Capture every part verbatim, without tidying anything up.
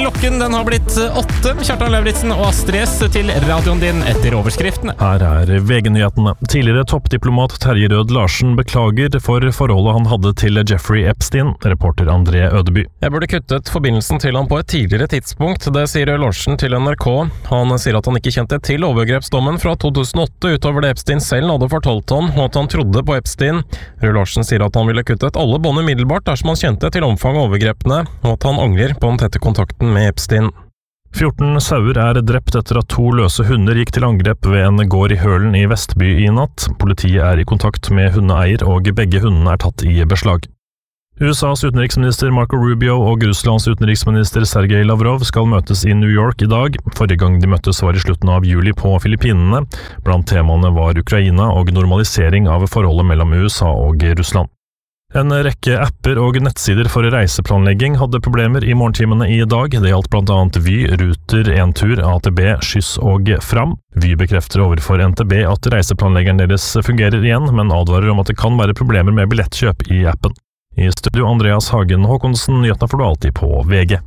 Klokken den har blitt åtte. Kjartan Lauritzen og Astrid S til radioen din etter overskriftene. Her er V G-nyhetene. Tidligere toppdiplomat Terje Rød Larsen beklager for forholdet han hadde til Jeffrey Epstein, reporter André Ødeby. Jeg burde kuttet forbindelsen til han på et tidligere tidspunkt, det sier Rød Larsen til N R K. Han sier at han ikke kjente til overgrepsdommen fra to tusen og åtte utover det Epstein selv hadde fortalt han, og at han trodde på Epstein. Rød Larsen sier at han ville kuttet alle bånd umiddelbart dersom han kjente til omfang av overgrepene, og at han angrer på den tette kontakten med Epstein. fjorten sauer er drept etter at to løse hunder gikk til angrep ved en gård i Hølen i Vestby i natt. Politiet er i kontakt med hundeeier, og begge hundene er tatt i beslag. U S A's utenriksminister Marco Rubio og Russlands utenriksminister Sergej Lavrov skal møtes i New York i dag. Forrige gang de møttes var i slutten av juli på Filippinene. Blant temaene var Ukraina og normalisering av forholdet mellom U S A og Russland. En rekke apper og nettsider for reiseplanlegging hadde problemer i morgentimene i dag. Det gjaldt blant annet Vy, Ruter, Entur, A T B, Skyss og Fram. Vy bekrefter overfor N T B at reiseplanleggeren deres fungerer igjen, men advarer om at det kan være problemer med billettkjøp i appen. I studio Andreas Hagen Håkonsen, nyhetene får du alltid på V G.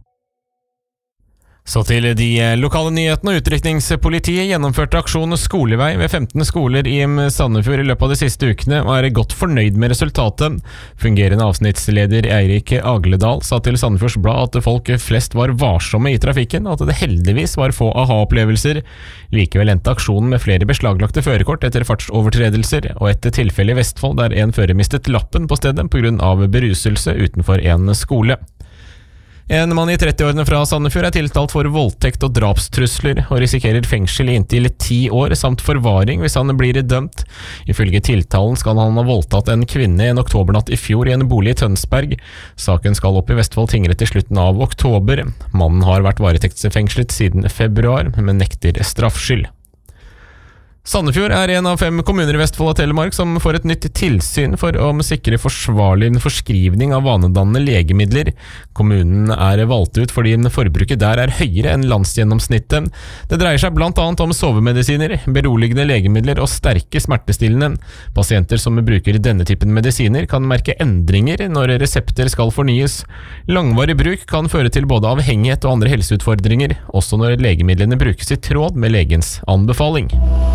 Så til de lokale nyhetene. Utrykningspolitiet gjennomførte aksjon Skolevei ved femten skoler i Sandefjord i løpet av de siste ukene, og er godt fornøyd med resultatet. Fungerende avsnittsleder Eirik Agledal sa til Sandefjords Blad at folk flest var varsomme i trafikken, og at det heldigvis var få aha-opplevelser. Likevel endte aksjonen med flere beslaglagte førerkort etter fartsovertredelser, og et tilfelle i Vestfold der en fører mistet lappen på stedet på grunn av beruselse utenfor en skole. En mann i trettiårene fra Sandefjord er tiltalt for voldtekt og drapstrusler, og risikerer fengsel i inntil ti år, samt forvaring hvis han blir dømt. Ifølge tiltalen skal han ha voldtatt en kvinne en oktobernatt i fjor i en bolig i Tønsberg. Saken skal opp i Vestfold tingrett i slutten av oktober. Mannen har vært varetektsfengslet siden februar, men nekter straffskyld. Sandefjord er en av fem kommuner i Vestfold og Telemark som får et nytt tilsyn for å sikre forsvarlig forskrivning av vanedannende legemidler. Kommunen er valgt ut fordi forbruket der er høyere enn landsgjennomsnittet. Det dreier seg blant annet om sovemedisiner, beroligende legemidler og sterke smertestillende. Pasienter som bruker denne typen medisiner kan merke endringer når resepter skal fornyes. Langvarig bruk kan føre til både avhengighet og andre helseutfordringer, også når legemidlene brukes i tråd med legens anbefaling.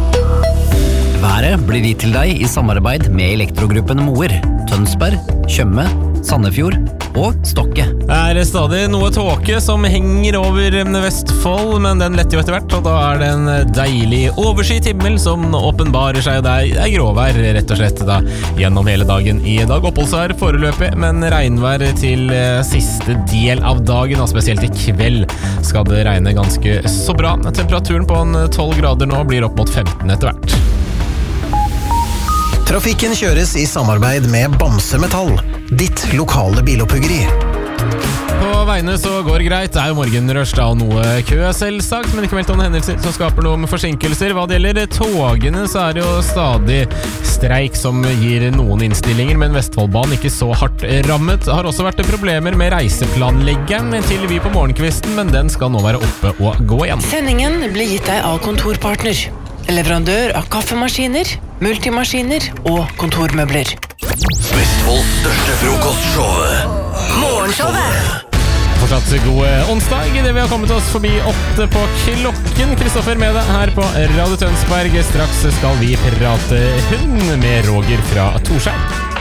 Været blir gitt til deg i samarbeid med Elektrogruppen Moer, Tønsberg, Tjøme, Sandefjord og Stokke. Det er stadig noe tåke som henger over Vestfold, men den letter jo etter hvert, og da er det en deilig overskyet himmel som åpenbarer seg. Det er gråvær rett og slett da, gjennom hele dagen i dag. Oppholdsvær foreløpig, men regnvær til siste del av dagen, og spesielt i kveld skal det regne ganske så bra. Temperaturen på en tolv grader nå blir opp mot femten etter hvert. Trafikken kjøres i samarbeid med Bamse Metall, ditt lokale biloppuggeri. På veiene så går greit, det er jo morgenrush da, og noe kø selvsagt, men ikke meldt noen hendelser som skaper noen forsinkelser. Hva det gjelder togene så er det jo stadig streik som gir noen innstillinger, men Vestfoldbanen ikke så hardt rammet. Det har også vært problemer med reiseplanleggeren til Vy på morgenkvisten, men den skal nå være oppe og gå igjen. Sendingen blir gitt deg av Kontorpartner, leverandør av kaffemaskiner, multimaskiner og kontormøbler. Vestfolds største frokostshow, Morgenshowet. Fortsatt god onsdag, i det vi har kommet oss forbi åtte på klokken. Kristoffer med deg her på Radio Tønsberg. Straks skal vi prate hund med Roger fra Torshäll.